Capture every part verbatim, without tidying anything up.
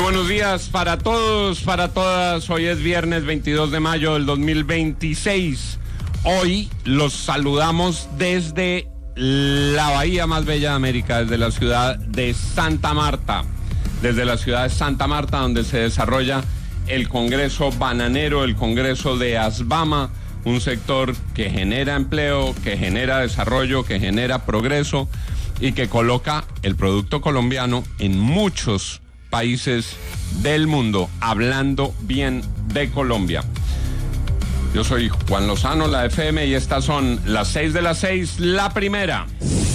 buenos días para todos, para todas. Hoy es viernes veintidós de mayo del dos mil veintiséis. Hoy los saludamos desde la bahía más bella de América, desde la ciudad de Santa Marta. Desde la ciudad de Santa Marta, donde se desarrolla el Congreso Bananero, el Congreso de ASBAMA, un sector que genera empleo, que genera desarrollo, que genera progreso y que coloca el producto colombiano en muchos países del mundo, hablando bien de Colombia. Yo soy Juan Lozano, la F M, y estas son las seis de las seis, la primera.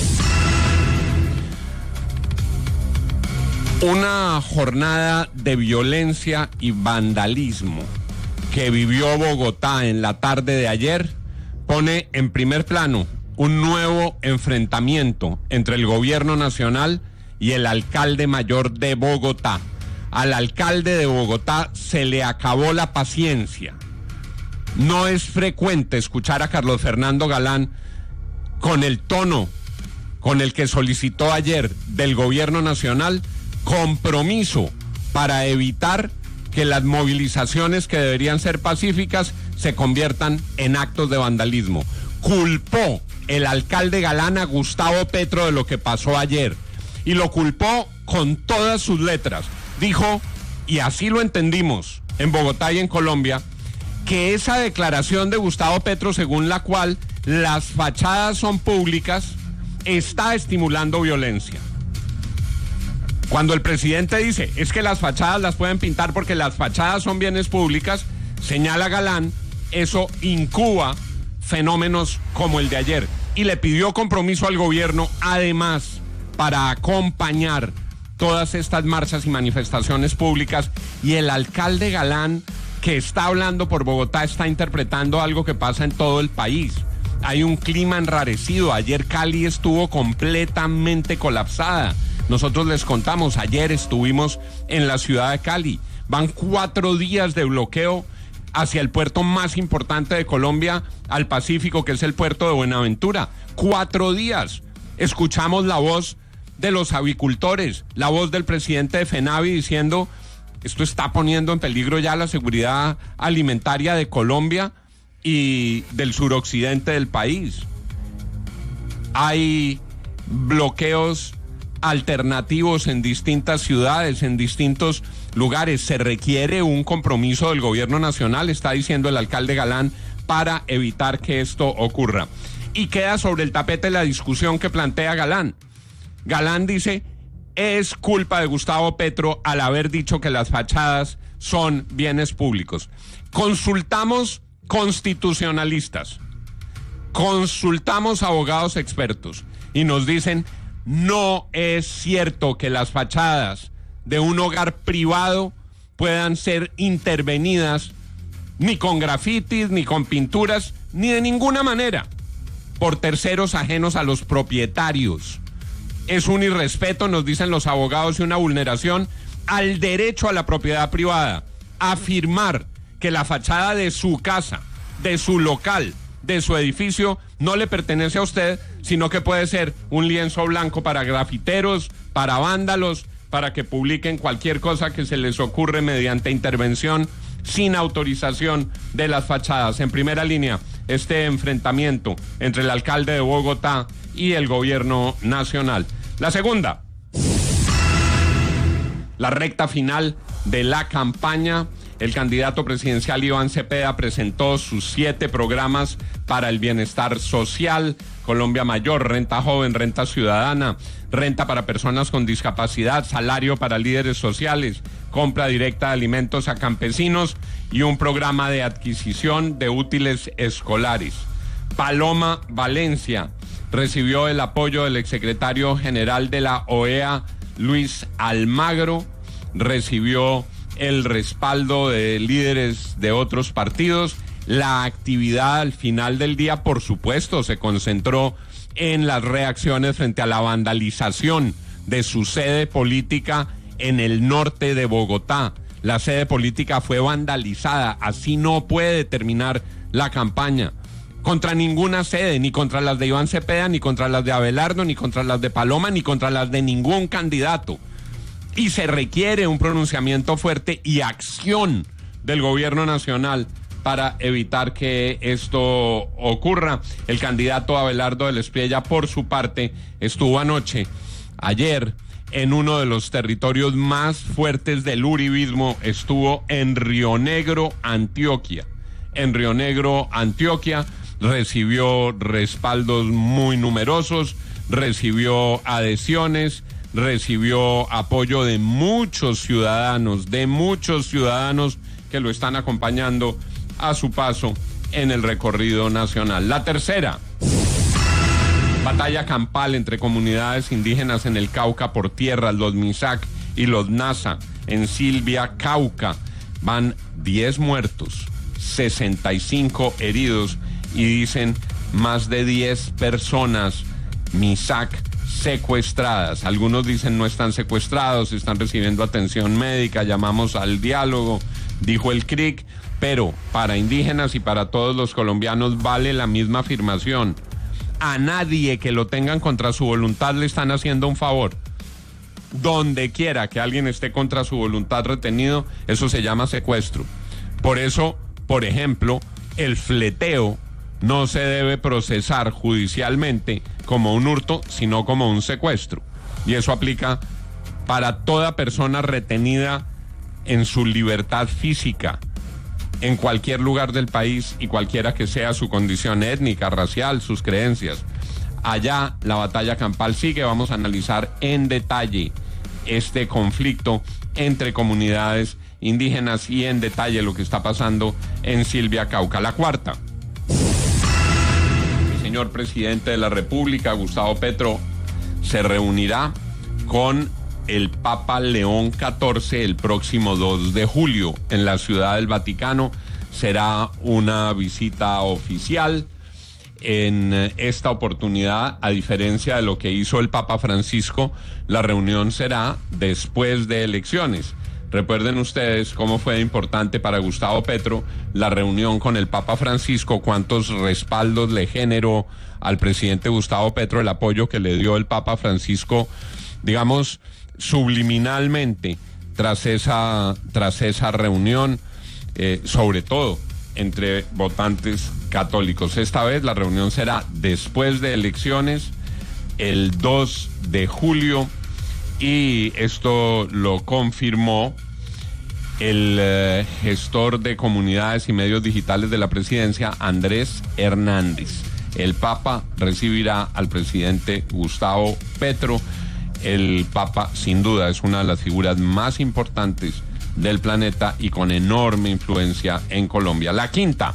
Una jornada de violencia y vandalismo que vivió Bogotá en la tarde de ayer pone en primer plano un nuevo enfrentamiento entre el gobierno nacional y el alcalde mayor de Bogotá. Al alcalde de Bogotá se le acabó la paciencia. No es frecuente escuchar a Carlos Fernando Galán con el tono con el que solicitó ayer del gobierno nacional compromiso para evitar que las movilizaciones que deberían ser pacíficas se conviertan en actos de vandalismo. Culpó el alcalde Galán a Gustavo Petro de lo que pasó ayer y lo culpó con todas sus letras. Dijo, y así lo entendimos en Bogotá y en Colombia, que esa declaración de Gustavo Petro, según la cual las fachadas son públicas, está estimulando violencia. Cuando el presidente dice, es que las fachadas las pueden pintar porque las fachadas son bienes públicas, señala Galán, eso incuba fenómenos como el de ayer. Y le pidió compromiso al gobierno, además, para acompañar todas estas marchas y manifestaciones públicas. Y el alcalde Galán, que está hablando por Bogotá, está interpretando algo que pasa en todo el país. Hay un clima enrarecido. Ayer Cali estuvo completamente colapsada. Nosotros les contamos, ayer estuvimos en la ciudad de Cali. Van cuatro días de bloqueo hacia el puerto más importante de Colombia, al Pacífico, que es el puerto de Buenaventura. Cuatro días. Escuchamos la voz de los avicultores, la voz del presidente de FENAVI diciendo, esto está poniendo en peligro ya la seguridad alimentaria de Colombia y del suroccidente del país. Hay bloqueos alternativos en distintas ciudades, en distintos lugares. Se requiere un compromiso del gobierno nacional, está diciendo el alcalde Galán, para evitar que esto ocurra. Y queda sobre el tapete la discusión que plantea Galán. Galán dice, es culpa de Gustavo Petro al haber dicho que las fachadas son bienes públicos. Consultamos constitucionalistas, consultamos abogados expertos y nos dicen, no es cierto que las fachadas de un hogar privado puedan ser intervenidas ni con grafitis, ni con pinturas, ni de ninguna manera por terceros ajenos a los propietarios. Es un irrespeto, nos dicen los abogados, y una vulneración al derecho a la propiedad privada. Afirmar que la fachada de su casa, de su local, de su edificio, no le pertenece a usted, sino que puede ser un lienzo blanco para grafiteros, para vándalos, para que publiquen cualquier cosa que se les ocurre mediante intervención sin autorización de las fachadas. En primera línea, este enfrentamiento entre el alcalde de Bogotá y el gobierno nacional. La segunda, la recta final de la campaña. El candidato presidencial Iván Cepeda presentó sus siete programas para el bienestar social: Colombia Mayor, Renta Joven, Renta Ciudadana, Renta para Personas con Discapacidad, Salario para Líderes Sociales, Compra Directa de Alimentos a Campesinos y un programa de adquisición de útiles escolares. Paloma Valencia recibió el apoyo del exsecretario general de la O E A, Luis Almagro, recibió el respaldo de líderes de otros partidos. La actividad al final del día, por supuesto, se concentró en las reacciones frente a la vandalización de su sede política en el norte de Bogotá. La sede política fue vandalizada. Así no puede terminar la campaña. Contra ninguna sede, ni contra las de Iván Cepeda, ni contra las de Abelardo, ni contra las de Paloma, ni contra las de ningún candidato. y se requiere un pronunciamiento fuerte y acción del gobierno nacional para evitar que esto ocurra. El candidato Abelardo del Espriella, por su parte, estuvo anoche, ayer, en uno de los territorios más fuertes del uribismo, estuvo en Río Negro, Antioquia. En Río Negro, Antioquia, recibió respaldos muy numerosos, recibió adhesiones, recibió apoyo de muchos ciudadanos, de muchos ciudadanos que lo están acompañando a su paso en el recorrido nacional. La tercera, batalla campal entre comunidades indígenas en el Cauca por tierra, los Misak y los Nasa, en Silvia, Cauca. Van diez muertos, sesenta y cinco heridos y dicen más de diez personas Misak secuestradas. Algunos dicen no están secuestrados, están recibiendo atención médica, llamamos al diálogo, dijo el C R I C, pero para indígenas y para todos los colombianos vale la misma afirmación. A nadie que lo tengan contra su voluntad le están haciendo un favor. Donde quiera que alguien esté contra su voluntad retenido, eso se llama secuestro. Por eso, por ejemplo, el fleteo no se debe procesar judicialmente como un hurto, sino como un secuestro. Y eso aplica para toda persona retenida en su libertad física, en cualquier lugar del país y cualquiera que sea su condición étnica, racial, sus creencias. Allá la batalla campal sigue. Vamos a analizar en detalle este conflicto entre comunidades indígenas y en detalle lo que está pasando en Silvia, Cauca. La cuarta. El señor presidente de la República, Gustavo Petro, se reunirá con el Papa León catorce el próximo dos de julio en la Ciudad del Vaticano. Será una visita oficial. En esta oportunidad, a diferencia de lo que hizo el Papa Francisco, la reunión será después de elecciones. Recuerden ustedes cómo fue importante para Gustavo Petro la reunión con el Papa Francisco, cuántos respaldos le generó al presidente Gustavo Petro el apoyo que le dio el Papa Francisco, digamos, subliminalmente tras esa, tras esa reunión, eh, sobre todo entre votantes católicos. Esta vez la reunión será después de elecciones, el dos de julio, y esto lo confirmó el eh, gestor de comunidades y medios digitales de la presidencia, Andrés Hernández. El Papa recibirá al presidente Gustavo Petro. El Papa, sin duda, es una de las figuras más importantes del planeta y con enorme influencia en Colombia. La quinta.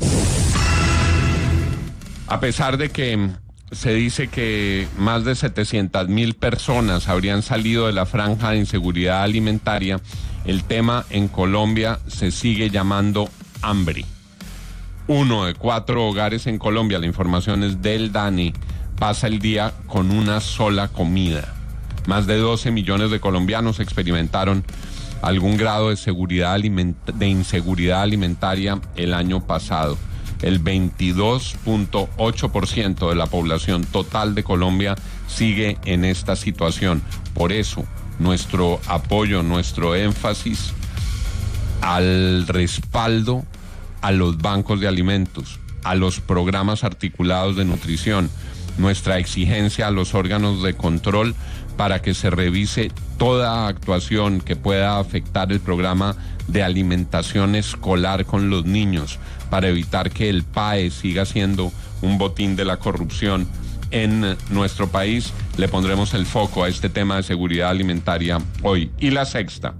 A pesar de que se dice que más de setecientas mil personas habrían salido de la franja de inseguridad alimentaria, el tema en Colombia se sigue llamando hambre. Uno de cuatro hogares en Colombia, la información es del DANE, pasa el día con una sola comida. Más de doce millones de colombianos experimentaron algún grado de, seguridad aliment- de inseguridad alimentaria el año pasado. El veintidós punto ocho por ciento de la población total de Colombia sigue en esta situación. Por eso, nuestro apoyo, nuestro énfasis al respaldo a los bancos de alimentos, a los programas articulados de nutrición, nuestra exigencia a los órganos de control para que se revise toda actuación que pueda afectar el programa de alimentación escolar con los niños, para evitar que el P A E siga siendo un botín de la corrupción en nuestro país. Le pondremos el foco a este tema de seguridad alimentaria hoy. Y la sexta.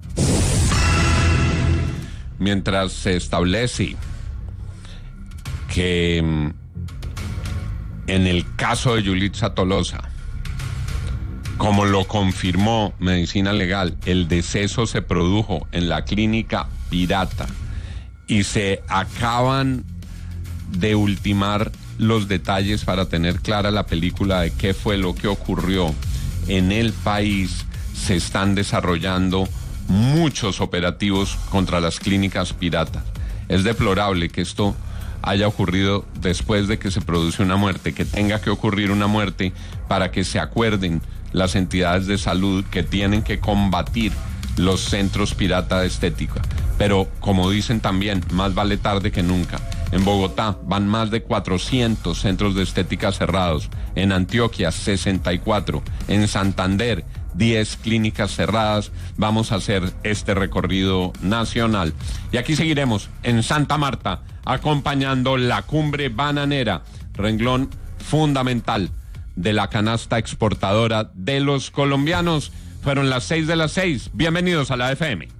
Mientras se establece que en el caso de Yulitza Tolosa, como lo confirmó Medicina Legal, el deceso se produjo en la clínica pirata y se acaban de ultimar los detalles para tener clara la película de qué fue lo que ocurrió en el país. Se están desarrollando muchos operativos contra las clínicas piratas. Es deplorable que esto haya ocurrido después de que se produce una muerte, que tenga que ocurrir una muerte para que se acuerden las entidades de salud que tienen que combatir los centros pirata de estética. Pero, como dicen también, más vale tarde que nunca. En Bogotá van más de cuatrocientos centros de estética cerrados. En Antioquia, sesenta y cuatro. En Santander, diez clínicas cerradas. Vamos a hacer este recorrido nacional. Y aquí seguiremos en Santa Marta, acompañando la cumbre bananera, renglón fundamental de la canasta exportadora de los colombianos. Fueron las seis de las seis. Bienvenidos a la F M.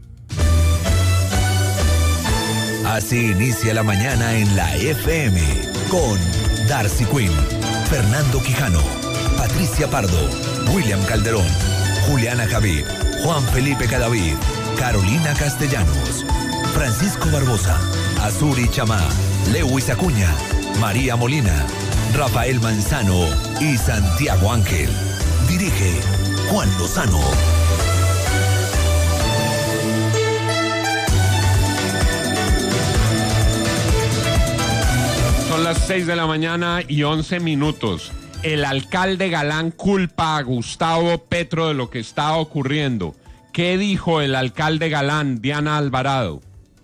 Así inicia la mañana en la F M con Darcy Quinn, Fernando Quijano, Patricia Pardo, William Calderón, Juliana Javid, Juan Felipe Cadavid, Carolina Castellanos, Francisco Barbosa, Azuri Chamá, Lewis Acuña, María Molina, Rafael Manzano y Santiago Ángel. Dirige Juan Lozano. Son las seis de la mañana y once minutos. El alcalde Galán culpa a Gustavo Petro de lo que está ocurriendo. ¿Qué dijo el alcalde Galán, Diana Alvarado?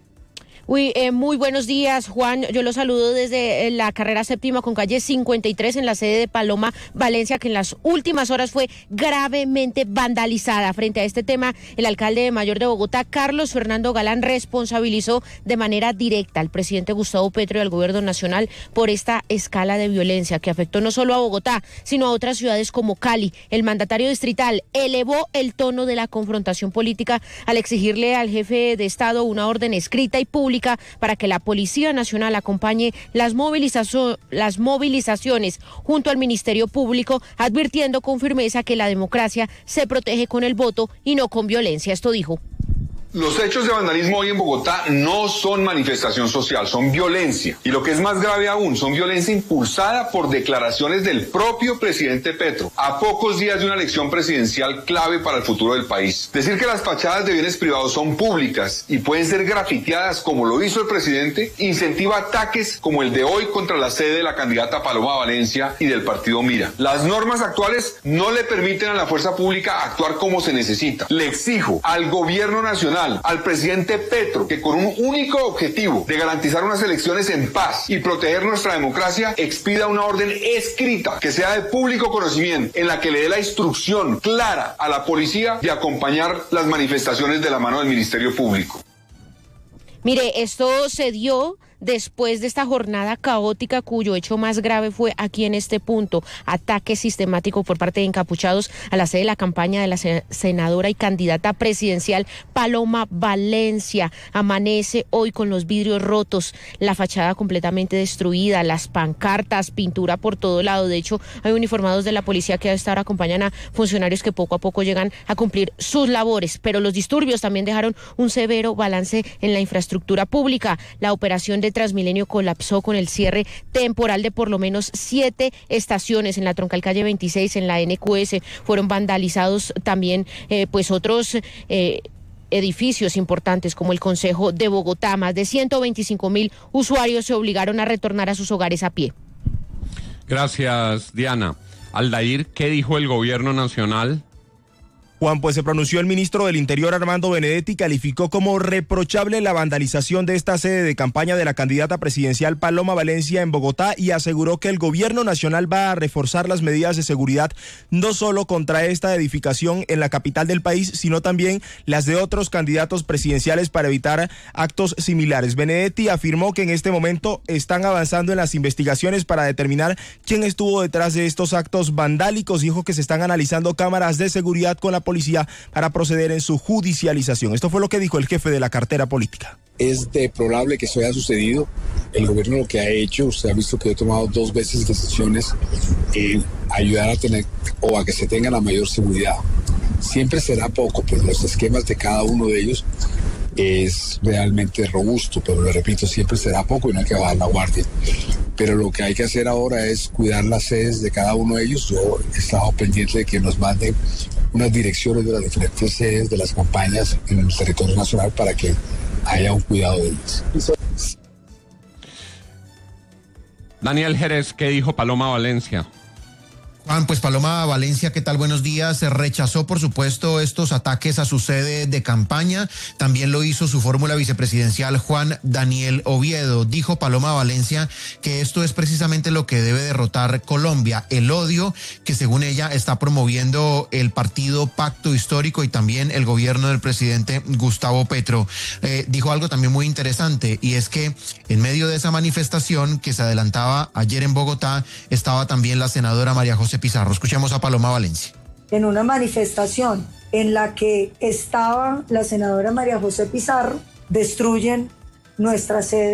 Uy, eh, muy buenos días, Juan. Yo lo saludo desde la carrera séptima con calle cincuenta y tres en la sede de Paloma, Valencia, que en las últimas horas fue gravemente vandalizada. Frente a este tema, el alcalde mayor de Bogotá, Carlos Fernando Galán, responsabilizó de manera directa al presidente Gustavo Petro y al gobierno nacional por esta escala de violencia que afectó no solo a Bogotá, sino a otras ciudades como Cali. El mandatario distrital elevó el tono de la confrontación política al exigirle al jefe de Estado una orden escrita y pública para que la Policía Nacional acompañe las, movilizazo- las movilizaciones junto al Ministerio Público, advirtiendo con firmeza que la democracia se protege con el voto y no con violencia. Esto dijo. Los hechos de vandalismo hoy en Bogotá no son manifestación social, son violencia. Y lo que es más grave aún, son violencia impulsada por declaraciones del propio presidente Petro, a pocos días de una elección presidencial clave para el futuro del país. Decir que las fachadas de bienes privados son públicas y pueden ser grafiteadas como lo hizo el presidente, incentiva ataques como el de hoy contra la sede de la candidata Paloma Valencia y del partido Mira. Las normas actuales no le permiten a la fuerza pública actuar como se necesita. Le exijo al gobierno nacional, al presidente Petro, que con un único objetivo de garantizar unas elecciones en paz y proteger nuestra democracia, expida una orden escrita que sea de público conocimiento, en la que le dé la instrucción clara a la policía de acompañar las manifestaciones de la mano del Ministerio Público. Mire, esto se dio después de esta jornada caótica cuyo hecho más grave fue aquí en este punto, ataque sistemático por parte de encapuchados a la sede de la campaña de la senadora y candidata presidencial Paloma Valencia. Amanece hoy con los vidrios rotos, la fachada completamente destruida, las pancartas, pintura por todo lado. De hecho, hay uniformados de la policía que a esta hora acompañan a funcionarios que poco a poco llegan a cumplir sus labores, pero los disturbios también dejaron un severo balance en la infraestructura pública. La operación de Transmilenio colapsó con el cierre temporal de por lo menos siete estaciones en la troncal calle veintiséis, en la N Q S. Fueron vandalizados también eh, pues otros eh, edificios importantes como el Consejo de Bogotá. Más de ciento veinticinco mil usuarios se obligaron a retornar a sus hogares a pie. Gracias, Diana. Aldair, ¿qué dijo el gobierno nacional? Juan, pues se pronunció el ministro del Interior, Armando Benedetti, calificó como reprochable la vandalización de esta sede de campaña de la candidata presidencial Paloma Valencia en Bogotá y aseguró que el gobierno nacional va a reforzar las medidas de seguridad no solo contra esta edificación en la capital del país, sino también las de otros candidatos presidenciales para evitar actos similares. Benedetti afirmó que en este momento están avanzando en las investigaciones para determinar quién estuvo detrás de estos actos vandálicos. Dijo que se están analizando cámaras de seguridad con la policía para proceder en su judicialización. Esto fue lo que dijo el jefe de la cartera política. Es de probable que eso haya sucedido. El gobierno lo que ha hecho, usted ha visto que he tomado dos veces decisiones en ayudar a tener o a que se tenga la mayor seguridad. Siempre será poco, pero los esquemas de cada uno de ellos es realmente robusto, pero le repito, siempre será poco y no hay que bajar la guardia. Pero lo que hay que hacer ahora es cuidar las sedes de cada uno de ellos. Yo he estado pendiente de que nos manden unas direcciones de las diferentes sedes de las campañas en el territorio nacional para que haya un cuidado de ellas. Daniel Jerez, ¿qué dijo Paloma Valencia? Juan, pues Paloma Valencia, ¿qué tal? Buenos días. Rechazó, por supuesto, estos ataques a su sede de campaña. También lo hizo su fórmula vicepresidencial Juan Daniel Oviedo. Dijo Paloma Valencia que esto es precisamente lo que debe derrotar Colombia, el odio que según ella está promoviendo el partido Pacto Histórico y también el gobierno del presidente Gustavo Petro. Eh, dijo algo también muy interesante, y es que en medio de esa manifestación que se adelantaba ayer en Bogotá estaba también la senadora María José Pizarro. Escuchemos a Paloma Valencia. En una manifestación en la que estaba la senadora María José Pizarro, destruyen nuestra sede